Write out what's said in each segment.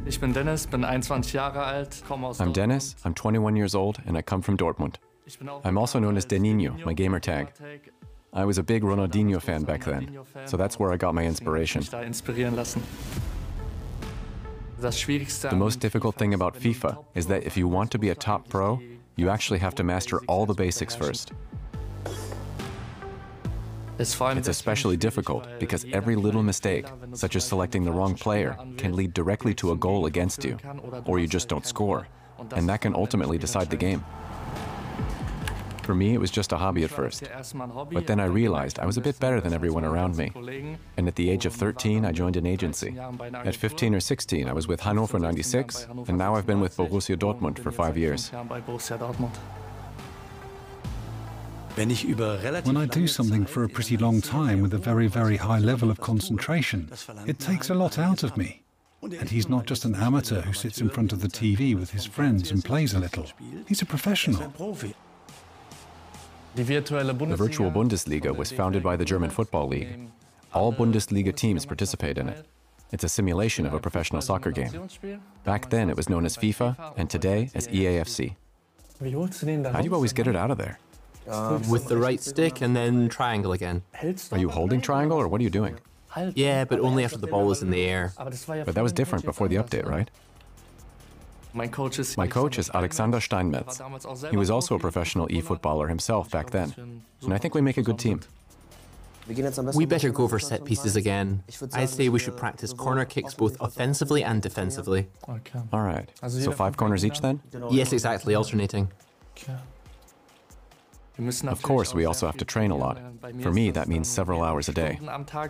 Ich bin Dennis, bin 21 Jahre alt, komme aus I'm Dennis, I'm 21 years old, and I come from Dortmund. I'm also known as Deninho, my gamer tag. I was a big Ronaldinho fan back then, so that's where I got my inspiration. The The most difficult thing about FIFA is that if you want to be a top pro, you actually have to master all the basics first. It's especially difficult because every little mistake, such as selecting the wrong player, can lead directly to a goal against you, or you just don't score, and that can ultimately decide the game. For me, it was just a hobby at first, but then I realized I was a bit better than everyone around me, and at the age of 13, I joined an agency. At 15 or 16, I was with Hannover 96, and now I've been with Borussia Dortmund for 5 years. When I do something for a pretty long time with a very, very high level of concentration, it takes a lot out of me. And he's not just an amateur who sits in front of the TV with his friends and plays a little. He's a professional. The virtual Bundesliga was founded by the German Football League. All Bundesliga teams participate in it. It's a simulation of a professional soccer game. Back then, it was known as FIFA, and today as EAFC. How do you always get it out of there? With the right stick and then triangle again. Are you holding triangle, or what are you doing? Yeah, but only after the ball is in the air. But that was different before the update, right? My coach is Alexander Steinmetz. He was also a professional e-footballer himself back then, and I think we make a good team. We better go for set pieces again. I'd say we should practice corner kicks both offensively and defensively. All right, so 5 corners each then? Yes, exactly, alternating. Of course, we also have to train a lot. For me, that means several hours a day.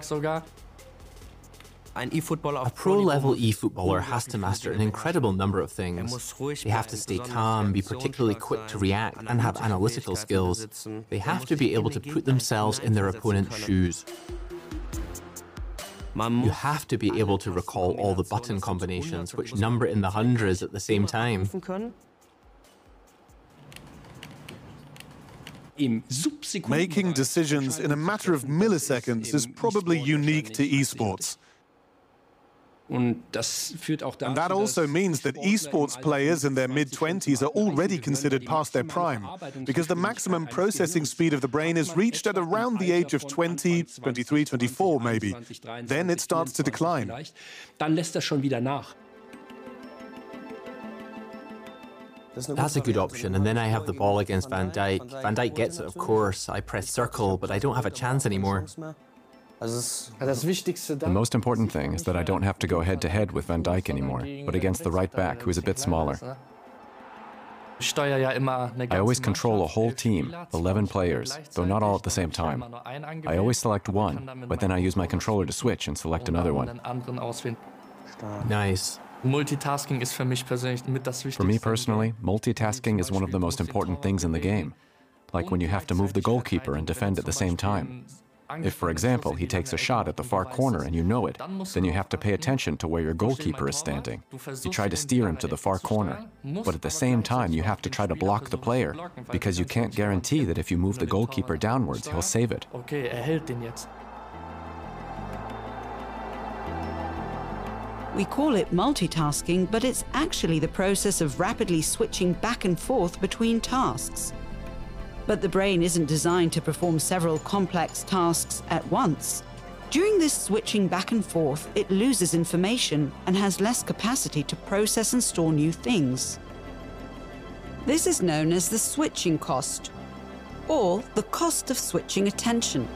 A pro-level e-footballer has to master an incredible number of things. They have to stay calm, be particularly quick to react, and have analytical skills. They have to be able to put themselves in their opponent's shoes. You have to be able to recall all the button combinations, which number in the hundreds at the same time. Making decisions in a matter of milliseconds is probably unique to esports. And that also means that esports players in their mid-20s are already considered past their prime, because the maximum processing speed of the brain is reached at around the age of 20, 23, 24 maybe. Then it starts to decline. That's a good option, and then I have the ball against Van Dijk. Van Dijk gets it, of course. I press circle, but I don't have a chance anymore. The most important thing is that I don't have to go head-to-head with Van Dijk anymore, but against the right back, who is a bit smaller. I always control a whole team, 11 players, though not all at the same time. I always select one, but then I use my controller to switch and select another one. Nice. For me personally, multitasking is one of the most important things in the game, like when you have to move the goalkeeper and defend at the same time. If, for example, he takes a shot at the far corner and you know it, then you have to pay attention to where your goalkeeper is standing. You try to steer him to the far corner, but at the same time you have to try to block the player, because you can't guarantee that if you move the goalkeeper downwards, he'll save it. We call it multitasking, but it's actually the process of rapidly switching back and forth between tasks. But the brain isn't designed to perform several complex tasks at once. During this switching back and forth, it loses information and has less capacity to process and store new things. This is known as the switching cost, or the cost of switching attention.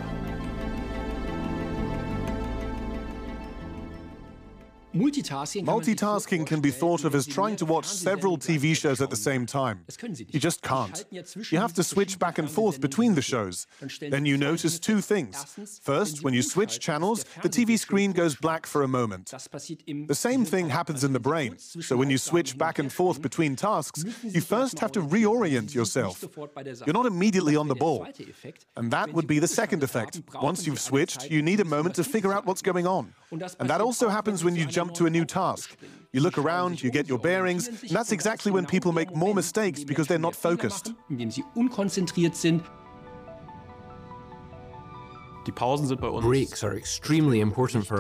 Multitasking can be thought of as trying to watch several TV shows at the same time. You just can't. You have to switch back and forth between the shows. Then you notice 2 things. First, when you switch channels, the TV screen goes black for a moment. The same thing happens in the brain. So when you switch back and forth between tasks, you first have to reorient yourself. You're not immediately on the ball. And that would be the second effect. Once you've switched, you need a moment to figure out what's going on. And that also happens when you jump to a new task. You look around, you get your bearings, and that's exactly when people make more mistakes because they're not focused. Breaks are extremely important for